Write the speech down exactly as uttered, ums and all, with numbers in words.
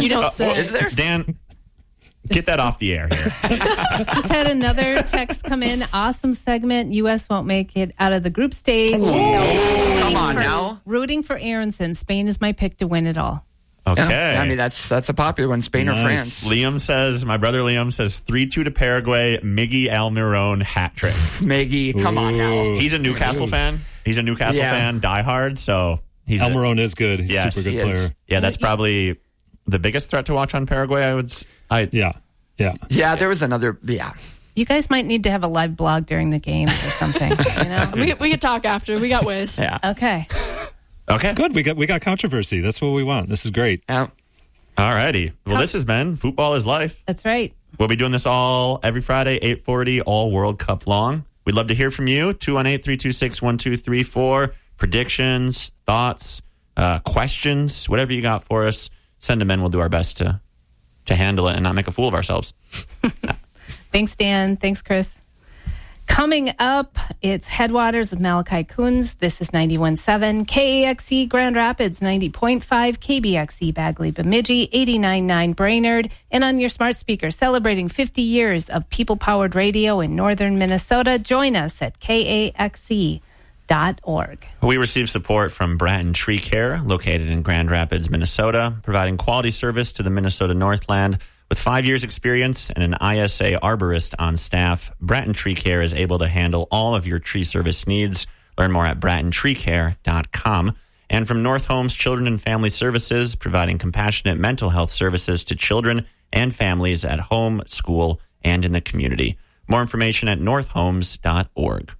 don't Uh, say. is there? Dan, get that off the air here. Just had another text come in. Awesome segment. U S won't make it out of the group stage. Come on for, now. Rooting for Aronson. Spain is my pick to win it all. Okay. Yeah, I mean, that's that's a popular one, Spain Nice. or France. Liam says, my brother Liam says three two to Paraguay, Miggy Almiron hat trick. Maggie, come on now. He's a Newcastle fan. He's a Newcastle Yeah. fan, diehard. So he's Almiron is good. He's Yes, a super he good is. player. yeah, that's probably the biggest threat to watch on Paraguay. I would. s- I Yeah, yeah. Yeah, there was another. Yeah. You guys might need to have a live blog during the games or something. You know? We, we could talk after. We got ways. Yeah. Okay. okay. Good. We got we got controversy. That's what we want. This is great. Yeah. All righty. Well, this has been Football is Life. That's right. We'll be doing this all every Friday, eight forty, all World Cup long. We'd love to hear from you. two one eight, three two six, one two three four. Predictions, thoughts, uh, questions, whatever you got for us, send them in. We'll do our best to to handle it and not make a fool of ourselves. Thanks, Dan. Thanks, Chris. Coming up, it's Headwaters with Malachi Coons. This is ninety-one point seven. K A X E Grand Rapids, ninety point five. K B X E Bagley Bemidji, eighty-nine point nine Brainerd. And on your smart speaker, celebrating fifty years of people-powered radio in northern Minnesota. Join us at K A X E dot org. We receive support from Bratton Tree Care, located in Grand Rapids, Minnesota, providing quality service to the Minnesota Northland. With five years experience and an I S A arborist on staff, Bratton Tree Care is able to handle all of your tree service needs. Learn more at bratton tree care dot com. And from North Homes Children and Family Services, providing compassionate mental health services to children and families at home, school, and in the community. More information at north homes dot org.